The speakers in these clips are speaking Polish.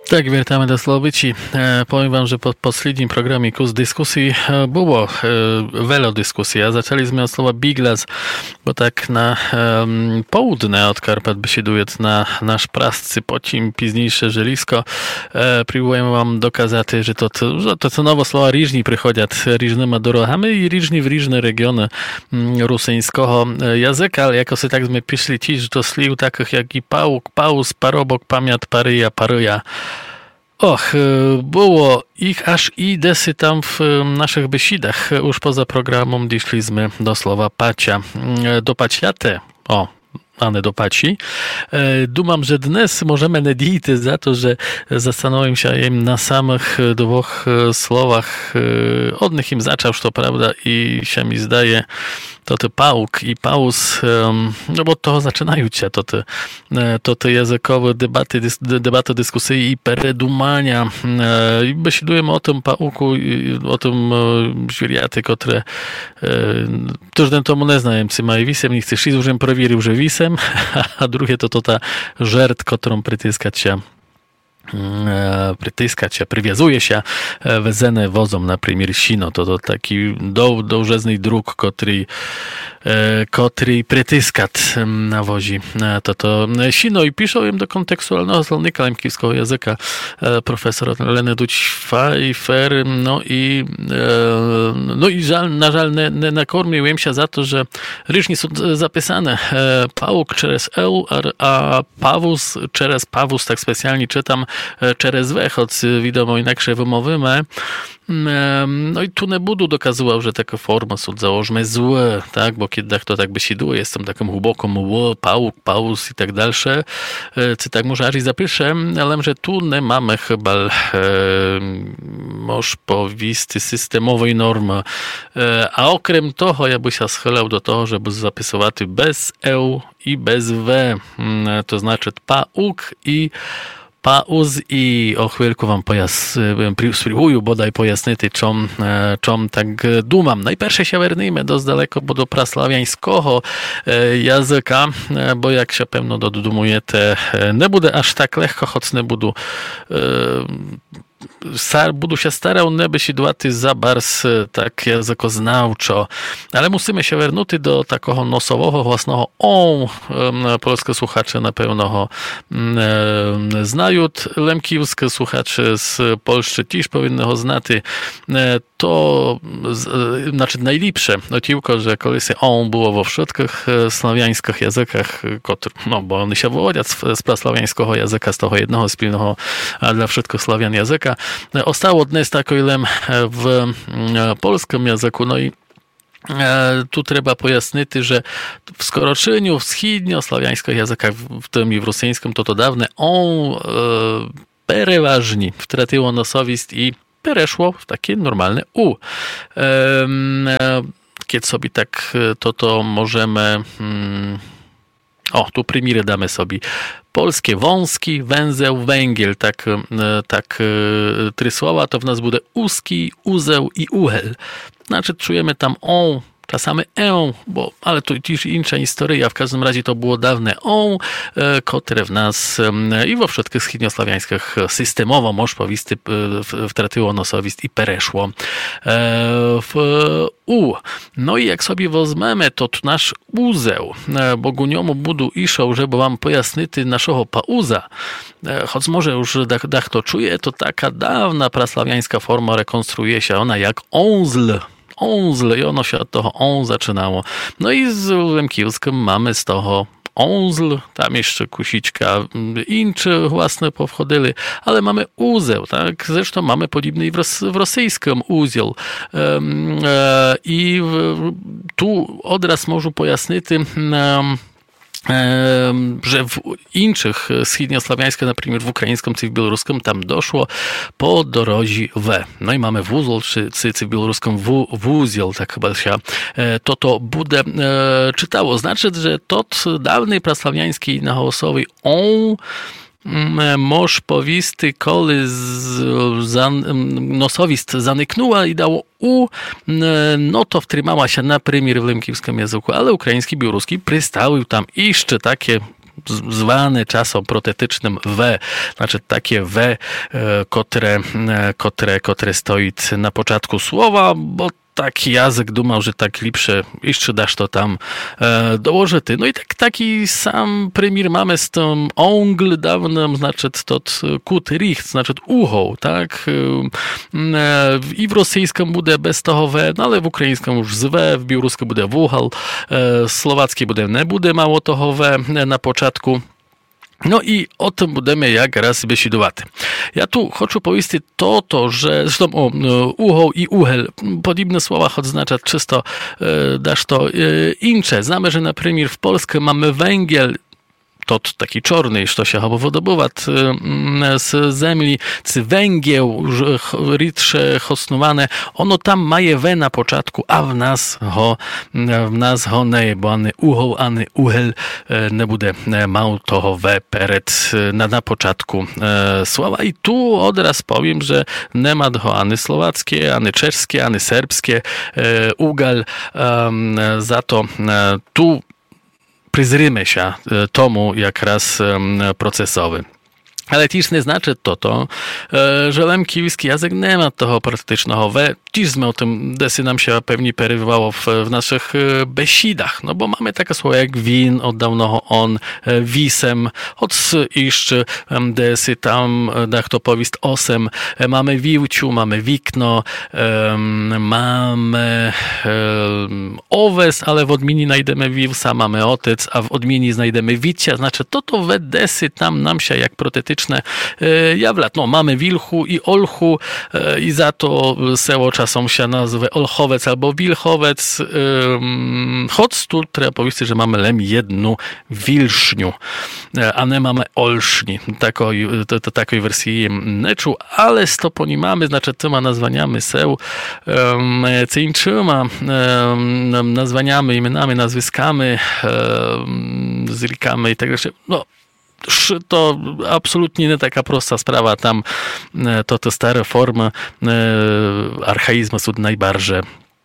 Tak, witamy do Slovici. Powiem wam, że po posledním programe kus diskusí było veľa diskusí a začali sme od slova Biglas, bo tak na połudne od Karpat beseduje na nasz prascy pocím píznejšie želisko. Próbujem vám dokázať, že to novo slova rýžni prichodять rýžnymi dorohami i rýžni v rýžne regiony rusyńskiego jazyka, ale jako si tak sme pišli tiež do slív takých, jak i pałuk, paus, parobok, pamiat, paryja, paryja. Było ich aż i desy tam w naszych besidach. Już poza programem doszliśmy do słowa pacia. Do paciate. A nie do paci. Dumam, że dnes możemy nadійти za to, że zastanowiłem się im na samych dwóch słowach. Od nich im zaczął, to prawda, i się mi zdaje, to te pałuk i paus, no bo od toho zaczynają się to te językowe debaty dyskusyjne i peredumania. I besidujemy o tym pałku, o tym zwierjaty, które każdym tomu nie znają, czy mają wisem, nie chcesz iść, już prowierzył, że wisem, a drugie to ta żert, którą przytyskać się, przywiązuje się wezene wozom, na przykład sino, to taki dołżezny druk, który przytyskać na wozi to sino i piszą im do kontekstualnego słownika lemkiewskiego języka profesor Leneduć Pfeiffer, no i na żal nie nakormiłem się za to, że różnie są zapisane pałuk przez eł, a pawus przez pawus, tak specjalnie czytam через V, choć wiadomo inaksze wymowimy. No i tu nie budu dokazywał, że taka forma są założmy złe, tak, bo kiedy to tak besiduje, jestem takim głęboką pałuk, paus i tak dalsze, czy tak może aż i zapiszę, ale że tu nie mamy chyba moż powisty systemowej normy, a okrem toho ja by się schylał do toho, żeby zapisywać bez eł i bez v, to znaczy pałuk i pauz i o chwilku wam spróbuję bodaj pojasnić, czym tak dumam. Najpierw się wernijmy dość daleko do praslawiańskiego języka, bo jak się pewno dodumujecie, nie będzie aż tak lekko, choć nie budu się starał, nie by się dłaty za bardzo tak językoznawczo, ale musimy się wernąć do takiego nosowego własnego polskie słuchacze na pewno znają, lemkiewskie słuchacze z Polski też powinny go znać. To znaczy najlepsze otiłko, że kolись było we wszystkich słowiańskich językach, no bo one się wywodzą z praslawiańskiego języka, z tego jednego spilnego dla wszystkich Słowian języka. Ostało dnes takoilem w polskim języku, no i tu trzeba pojasnić, że w skoroczeniu wschodnioslawiańskich językach, w tym i w rosyjskim, to dawne przeważnie wtraciło nosowist i przeszło w takie normalne u. Kiedy sobie tak to możemy... tu primiery damy sobie. Polskie wąski, węzeł, węgiel, tak trzy słowa, to w nas będzie uski, uzeł i uhel. Znaczy czujemy tam czasami ale to też inna historia, w każdym razie to było dawne które w nas i we wszystkich wschodnioslawiańskich systemowo może powisty wtratyło nosowist i pereszło w No i jak sobie wezmemy to nasz uzeł, bo ku niemu budu iszał, żeby wam pojasnić naszego pauza, choć może już dach to czuje, to taka dawna praslawiańska forma rekonstruuje się ona jak onzl i ono się od toho zaczynało. No i z lemkiewskim mamy z toho onzl, tam jeszcze kusiczka inczy własne powchodzili, ale mamy uzeł, tak? Zresztą mamy podobny w rosyjskim uzeł. I tu odraz może pojasnić że w innych wschodnioslawiańskich, na przykład w ukraińskim czy w białoruskim, tam doszło po dorozi w. No i mamy wuzel, czy w białoruskim wuzel, tak chyba się to bude czytało. Znaczy, że tot dawny praslawiański nagłosowy moż powisty, koli nosowist zanyknęła i dało no to wtrzymała się na premier w lemkiewskim języku, ale ukraiński, białoruski przystały tam jeszcze takie zwane czasem protetycznym W, znaczy takie W, które stoi na początku słowa, bo taki jazyk dumał, że tak lepsze, jeszcze dasz to tam dołożyty. No i taki sam premier mamy z tym ongl dawnym, znaczy to kut richt, znaczy ucho, tak? I w rosyjskim bude bez toho W, no ale w ukraińskim już z W, w białoruskim bude wuchal, słowackie bude nie bude mało toho W na początku. No i o tym budemy jak raz besidувати. Ja tu chcę powiedzieć to, że zresztą ucho i uhel, podobne słowa oznacza czysto dasz to incze. Znamy, że na przykład w Polsce mamy węgiel, to taki czarny, co się wydobywa z ziemi, czy węgiel rідше hosnowane, ono tam maje we na początku, a w nas ho nie, bo ani uho, ani uhel nie bude mał toho we pered na początku słowa. I tu od razu powiem, że nie ma ho ani słowackie, ani czeskie, ani serbskie ugal, za to tu przyzrymy się tomu jak raz procesowy. Ale też nie znaczy to, że lemkiewski język nie ma toho praktycznego we. Dziś o tym desy nam się pewnie perywało w naszych besidach, no bo mamy takie słowa jak win, od dawno on, wisem, od jeszcze desy tam, dach to powist osem, mamy wiłciu, mamy wikno, mamy owes, ale w odmieni znajdziemy wiwsa, mamy otec, a w odmieni znajdziemy wicia, znaczy to we desy tam nam się jak protetyczne jawlat. No, mamy wilchu i olchu i za to seło czasem się nazywa Olchowec albo Wilchowec. Choć tu trzeba powiedzieć, że mamy lem jedną wilszniu, a nie mamy olszni. Takiej wersji nie czuł, ale stoponi mamy, znaczy tyma nazwaniami seł, cyńczyma nazwaniami, imionami, nazwiskami, zrikami i tak dalej. No, to absolutnie nie taka prosta sprawa. Tam to stare formy archaizmu są najbardziej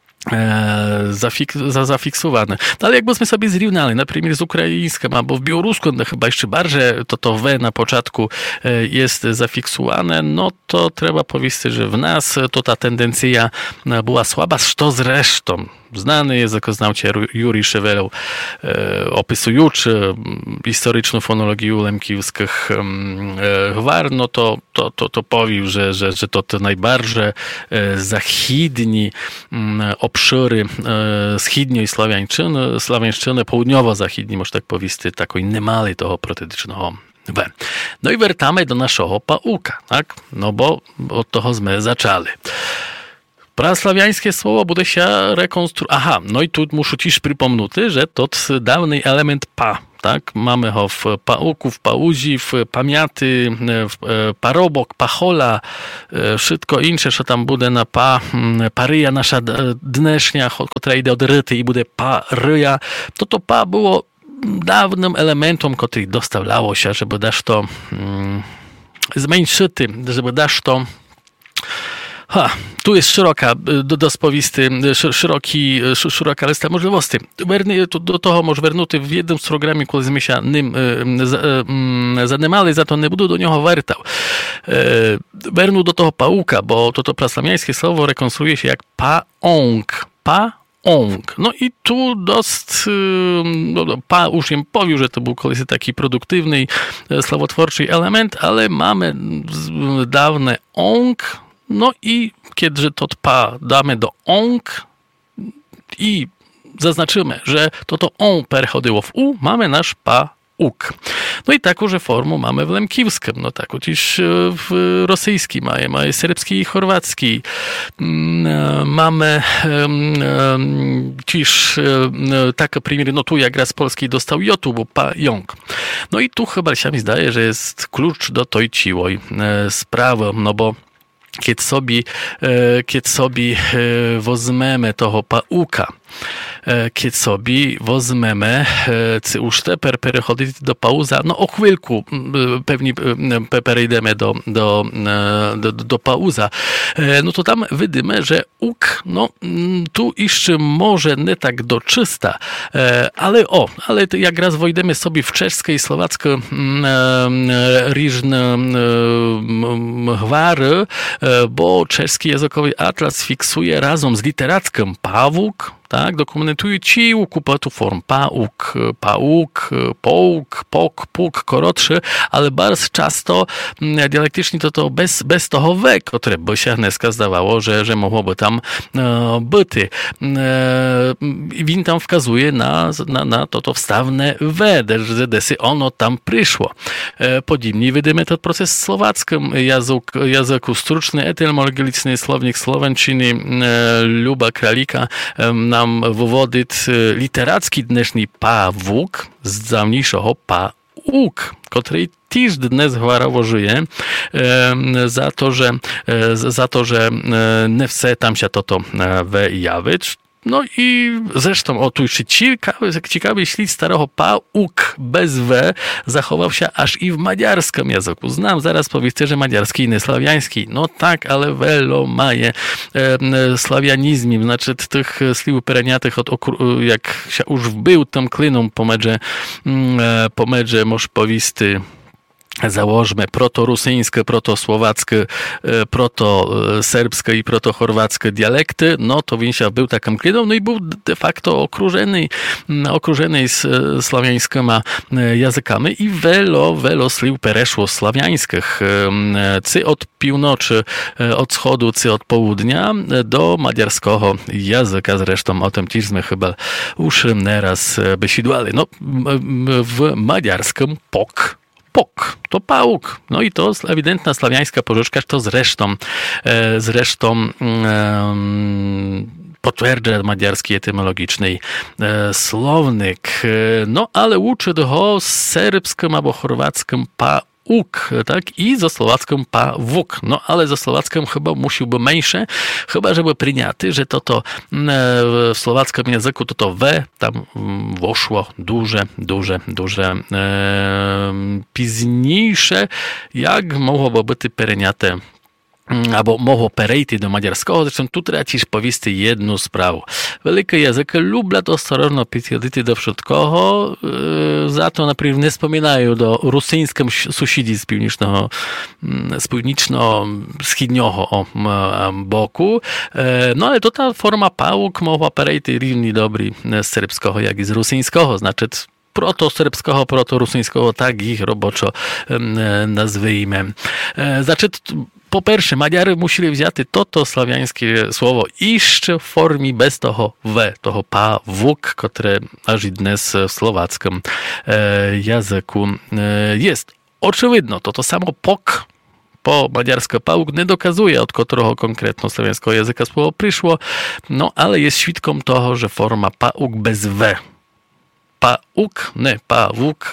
zafiksowane. No, ale jakbyśmy sobie zrównali, na przykład z ukraińskim albo w białoruskim, no chyba jeszcze bardziej to W na początku jest zafiksowane, no to trzeba powiedzieć, że w nas to ta tendencja była słaba, co zresztą znany językoznawca Jurij Szewelow, opisujący historyczną fonologię lemkiewskich gwar, no to powił, że to najbardziej zachidni obszury schidniej sławiańszczyny, południowo-zachidni, można tak powiedzieć, takiej niemali toho protetycznego W. No i wracamy do naszego pauka, tak? No bo od toho my zaczęli. Praslawiańskie słowo bude się rekonstruować. Aha, no i tu muszę też przypomnieć, że to dawny element pa, tak? Mamy go w pauku, w pauzi, w pamiaty, w parobok, pachola, wszystko inne, co tam bude na paryja nasza dnesznia, która idzie od ryty i bude paryja, to pa było dawnym elementem, który dostawało się, żeby dasz to zmniejszyty, żeby dasz to tu jest szeroka lista możliwości. Do toho może wernuty w jednym z programów, który my się nim zanimali, za to nie budu do niego wertał. Wernu do toho pauka, bo to praslamiańskie słowo rekonstruuje się jak paong. Paong. No i tu pa już im powił, że to był kolej taki produktywny, słowotwórczy element, ale mamy dawne ong. No i kiedy to pa damy do ong i zaznaczymy, że to on perchodziło w u, mamy nasz pauk. No i taką formę mamy w lemkiewskim, no tak, też w rosyjskim mamy serbski i chorwacki. Mamy też takie przykłady, no tu jak raz polski dostał jotu, bo pająk. No i tu chyba się mi zdaje, że jest klucz do tej ciłej sprawy, no bo kiedy sobie weźmiemy toho pauka kiedy sobie wozmemy już teper переходити do pauza, no o chwilku pewnie przejdziemy do pauza, no to tam widzimy, że uk, no tu jeszcze może nie tak do czysta, ale jak raz wejdziemy sobie w czeskie i słowackie różne gwary, bo czeski językowy atlas fiksuje razem z literackim pawuk, tak, dokumentuje kilku form pauk, połk, puk, korotszy, ale bardzo często dialektycznie to bez toho we, które by się dneska zdawało, że mogłoby tam byty. I win tam wskazuje na to wstawne we, że desy ono tam przyszło. Podobnie widzimy ten proces w słowackim języku. Struczny etymologiczny słownik słoweńczyny Luba Kralika nam wywodzi literacki dnešný pawuk z dawniejszego pauk, który też dnes chwarawo żyje za to, że nie chce tam się to wyjawić. No i zresztą, tu jeszcze ciekawy ślad starego pauk bez w zachował się aż i w maďarskim języku. Znam, zaraz powiedzcie, że maďarski nie sławiański. No tak, ale welo maje sławianizmem, znaczy tych sliw pereniatych, jak się już wbył tam kliną pomedze moż powisty, założmy protorusyńskie, protosłowackie, protoserbskie i protochorwackie dialekty, no to Winsia był taką kliną, no i był de facto okrużony sławiańskimi językami i welo sliw pereszło sławiańskich, cy od północy, od wschodu, cy od południa do maďarskiego języka. Zresztą o tym też chyba już nieraz besidłali. No, w maďarskim pok to pałuk. No i to ewidentna sławiańska pożyczka, to zresztą potwierdza maďarski etymologiczny słownik. No ale uczy go serbskim albo chorwackim pauk, tak? I ze słowackim pawuk. No ale ze słowackim chyba musiałby mniejsze, chyba żeby przyjęty, że to w słowackim języku to we tam włoszło duże późniejsze, jak mogłoby być pereniate albo mogło perejти do maďarskiego, zresztą tu tracisz powiedzmy jedną sprawę. Wielkie języki lubią ostrożnie підходити do wszystkiego, za to na przykład nie wspominają do rosyjskiego sąsiedzi z północno-wschodniego boku. No ale to ta forma pałuk mogła perejти równie dobry z serbskiego, jak i z rosyjskiego, znaczy protoserbskiego, protorusyńskiego, tak ich roboczo nazwijmy. Znaczy, po pierwsze, Maďary musieli wziąć to sławiańskie słowo jeszcze w formie bez toho w, toho pawuk, które aż i dnes w słowackim języku jest. Oczywidno, to samo pok po maďarskie pałuk nie dokazuje, od którego konkretno słowiańskiego języka słowo przyszło, no ale jest świadkiem toho, że forma pałuk bez w. Pauk, nie pawuk,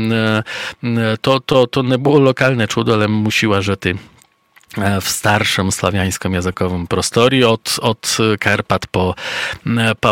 to nie było lokalne cudo, ale musiła żyć w starszym sławiańskim językowym prostorii od Karpat po